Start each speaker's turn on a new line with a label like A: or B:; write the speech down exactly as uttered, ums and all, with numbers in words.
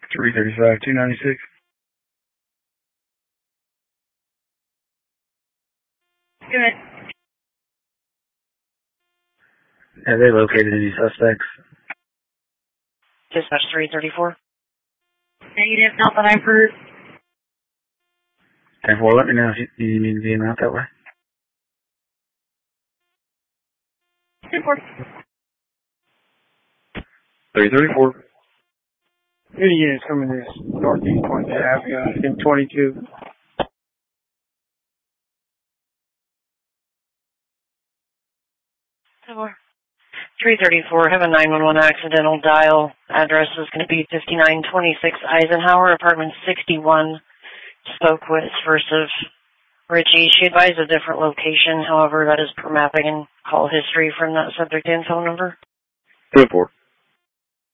A: three thirty-five, two ninety-six.
B: Good.
A: Have they located any suspects?
C: Dispatch three thirty-four.
B: Negative, not that I've heard.
A: ten four, let me know if you, you need to be in out that way.
B: ten four.
A: three thirty-four.
D: Any units coming this northeast twenty Avenue in twenty-two.
C: three thirty-four, have a nine one one accidental dial. Address is going to be fifty-nine twenty-six Eisenhower, apartment sixty-one. Spoke with First of Richie. She advised a different location, however, that is per mapping and call history from that subject and phone number.
A: ten four.